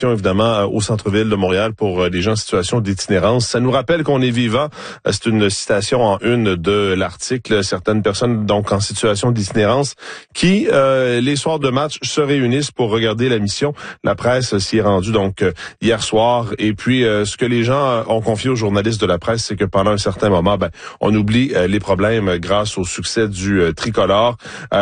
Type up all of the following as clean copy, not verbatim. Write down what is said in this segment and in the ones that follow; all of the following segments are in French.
évidemment au centre-ville de Montréal pour des gens en situation d'itinérance. Ça nous rappelle qu'on est vivant. C'est une citation en une de l'article. Certaines personnes donc en situation d'itinérance qui, les soirs de match, se réunissent pour regarder la mission. La presse s'y est rendue donc hier soir. Et puis, ce que les gens ont confié aux journalistes de la presse, c'est que pendant un certain moment, on oublie les problèmes grâce au succès du tricolore.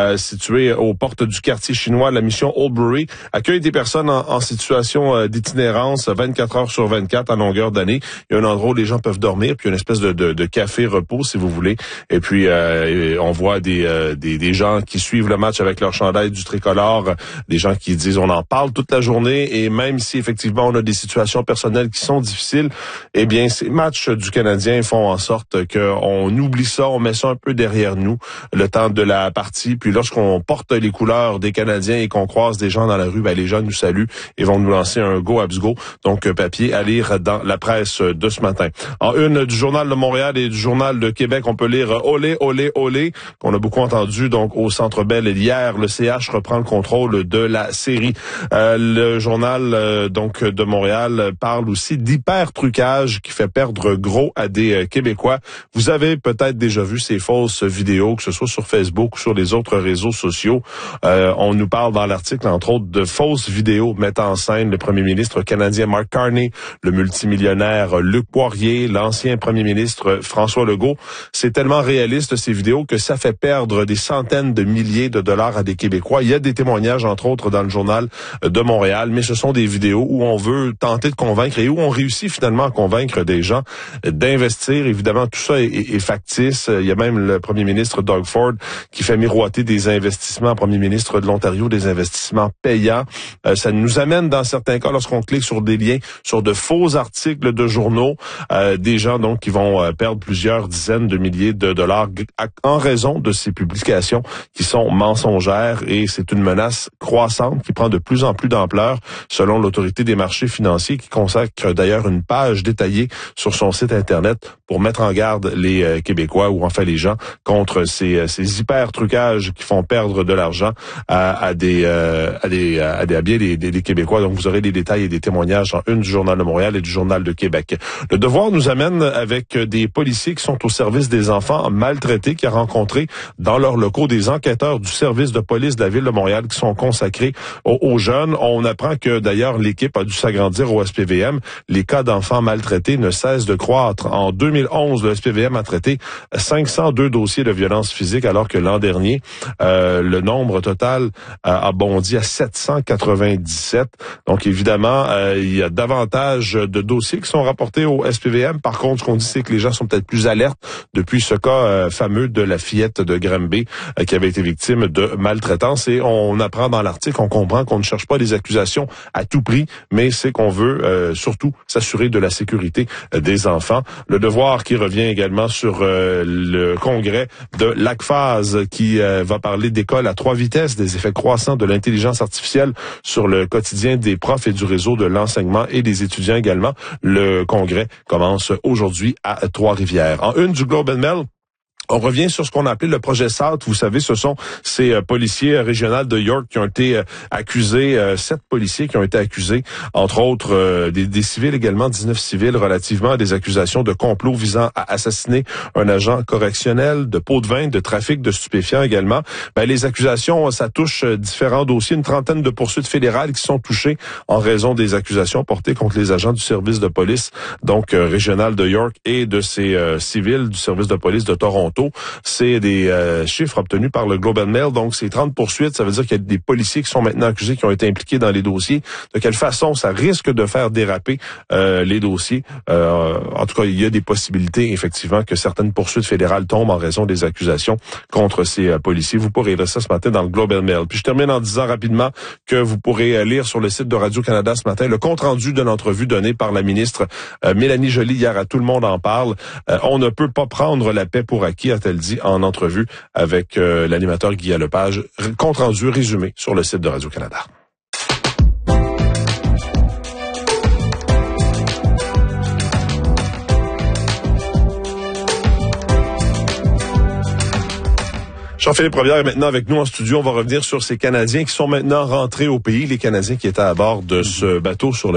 Situé aux portes du quartier chinois, la mission Oldbury accueille des personnes en situation d'itinérance 24 heures sur 24 à longueur d'année. Il y a un endroit où les gens peuvent dormir, puis une espèce de café repos, si vous voulez. Et puis, on voit des gens qui suivent le match avec leur chandail du tricolore, des gens qui disent on en parle toute la journée, et même si effectivement on a des situations personnelles qui sont difficiles, eh bien, ces matchs du Canadien font en sorte qu'on oublie ça, on met ça un peu derrière nous le temps de la partie. Puis lorsqu'on porte les couleurs des Canadiens et qu'on croise des gens dans la rue, les gens nous saluent et vont nous lancer un go Habs go. Donc papier à lire dans la presse de ce matin. En une du Journal de Montréal et du Journal de Québec, on peut lire olé olé olé qu'on a beaucoup entendu donc au Centre Bell hier. Le CH reprend le contrôle de la série. Le Journal donc de Montréal parle aussi d'hyper trucage qui fait perdre gros à des Québécois. Vous avez peut-être déjà vu ces fausses vidéos, que ce soit sur Facebook ou sur les autres réseaux sociaux. On nous parle dans l'article, entre autres, de fausses vidéos mettant en scène le premier ministre canadien Mark Carney, le multimillionnaire Luc Poirier, l'ancien premier ministre François Legault. C'est tellement réaliste, ces vidéos, que ça fait perdre des centaines de milliers de dollars à des Québécois. Il y a des témoignages, entre autres, dans le Journal de Montréal, mais ce sont des vidéos où on veut tenter de convaincre et où on réussit finalement à convaincre des gens d'investir. Évidemment, tout ça est factice. Il y a même le premier ministre Doug Ford qui fait miroiter des investissements, premier ministre de l'Ontario, des investissements payants. Ça nous amène dans certains cas, lorsqu'on clique sur des liens, sur de faux articles de journaux, des gens donc qui vont perdre plusieurs dizaines de milliers de dollars en raison de ces publications qui sont mensongères, et c'est une menace croissante qui prend de plus en plus d'ampleur selon l'autorité des marchés financiers, qui consacre d'ailleurs une page détaillée sur son site internet pour mettre en garde les Québécois, ou enfin les gens, contre ces hyper trucages qui font perdre de l'argent à bien des Québécois. Donc vous aurez des détails et des témoignages en une du Journal de Montréal et du Journal de Québec. Le Devoir nous amène avec des policiers qui sont au service des enfants maltraités, qui a rencontré dans leurs locaux des enquêteurs du service de police de la ville de Montréal qui sont consacrés aux jeunes. On apprend que d'ailleurs l'équipe a dû s'agrandir au SPVM. Les cas d'enfants maltraités ne cessent de croître. En 2011, le SPVM a traité 502 dossiers de violence physique, alors que l'an dernier, le nombre total a bondi à 797. Donc évidemment, il y a davantage de dossiers qui sont rapportés au SPVM. Par contre, ce qu'on dit, c'est que les gens sont peut-être plus alertes depuis ce cas fameux de la fillette de Granby qui avait été victime de maltraitance. Et on apprend dans l'article, on comprend qu'on ne cherche pas des accusations à tout prix, mais c'est qu'on veut surtout s'assurer de la sécurité des enfants. Le Devoir qui revient également sur le congrès de l'ACFAS qui va parler d'école à 3 vitesses, des effets croissants de l'intelligence artificielle sur le quotidien des profs et du réseau de l'enseignement et des étudiants également. Le congrès commence aujourd'hui à Trois-Rivières. En une du Globe and Mail, on revient sur ce qu'on a appelé le projet SALT. Vous savez, ce sont ces policiers régionaux de York qui ont été accusés, 7 policiers qui ont été accusés, entre autres des civils également, 19 civils, relativement à des accusations de complot visant à assassiner un agent correctionnel, de pots de vin, de trafic de stupéfiants également. Les accusations, ça touche différents dossiers, une trentaine de poursuites fédérales qui sont touchées en raison des accusations portées contre les agents du service de police, donc régional de York, et de ces civils du service de police de Toronto. C'est des chiffres obtenus par le Globe and Mail. Donc, c'est 30 poursuites. Ça veut dire qu'il y a des policiers qui sont maintenant accusés, qui ont été impliqués dans les dossiers. De quelle façon ça risque de faire déraper les dossiers? En tout cas, il y a des possibilités, effectivement, que certaines poursuites fédérales tombent en raison des accusations contre ces policiers. Vous pourrez lire ça ce matin dans le Globe and Mail. Puis, je termine en disant rapidement que vous pourrez lire sur le site de Radio-Canada ce matin le compte-rendu de l'entrevue donnée par la ministre Mélanie Joly hier à Tout le monde en parle. On ne peut pas prendre la paix pour acquis, a-t-elle dit en entrevue avec l'animateur Guy Lepage. Compte rendu résumé sur le site de Radio-Canada. Jean-Philippe Robillard est maintenant avec nous en studio. On va revenir sur ces Canadiens qui sont maintenant rentrés au pays, les Canadiens qui étaient à bord de ce bateau sur le